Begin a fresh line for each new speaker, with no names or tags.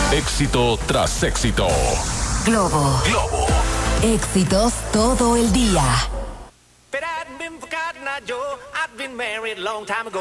Éxito tras éxito.
Globo. Éxitos todo el día.
But I'd been forgotten, Joe. I'd been married a long time ago.